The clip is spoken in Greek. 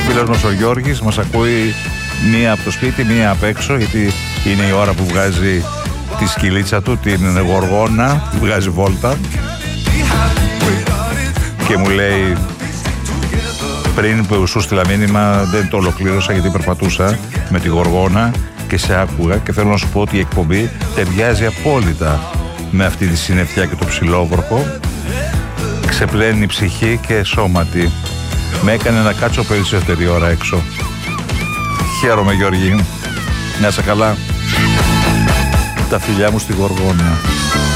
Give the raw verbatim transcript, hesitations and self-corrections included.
φίλος μας ο Γιώργης μας ακούει μία από το σπίτι, μία απ' έξω, γιατί είναι η ώρα που βγάζει τη σκυλίτσα του, την γοργόνα, τη βγάζει βόλτα και μου λέει πριν που σου στείλα μήνυμα δεν το ολοκλήρωσα γιατί περπατούσα με τη γοργόνα και σε άκουγα και θέλω να σου πω ότι η εκπομπή ταιριάζει απόλυτα με αυτή τη συννεφιά και το ψιλόβροχο, ξεπλένει ψυχή και σώματι, με έκανε να κάτσω περισσότερη ώρα έξω. Χαίρομαι Γιώργη, να είσαι καλά, τα φιλιά μου στη γοργόνα.